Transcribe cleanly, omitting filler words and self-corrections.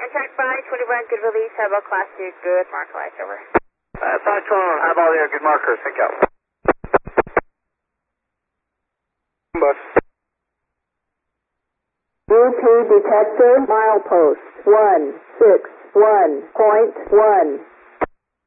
Contact by 21, good release, have all class 2, good mark lights, over. Sonic 21, have all there, good markers, thank you. Bus. UP detector, milepost 161.1.